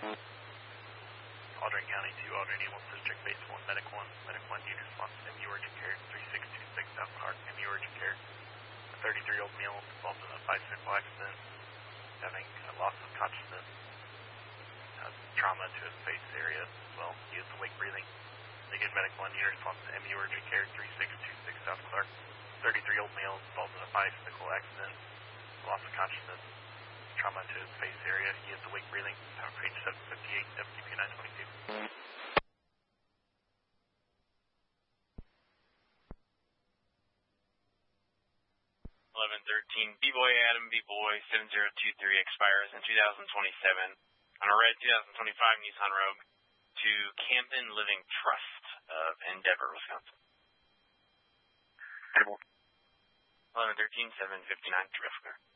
Aldrin County 2, Aldrin Amos District, Base 1, Medic 1, Medic 1, unit response to MU urgent care, 3626 South Clark, MU urgent care. A 33-year-old male involved in a bicycle accident, having a loss of consciousness, trauma to his face area as well. He is awake breathing. Again, Medic 1, unit response to MU urgent care, 3626 South Clark. 33-year-old male involved in a bicycle accident, loss of consciousness, trauma to his face area. He is awake breathing. Tower page 758, FTP 922. 1113, B-Boy Adam, B-Boy 7023 expires in 2027 on a red 2025 Nissan Rogue to Camden Living Trust of Endeavor, Wisconsin. 1113, 759, Traffic.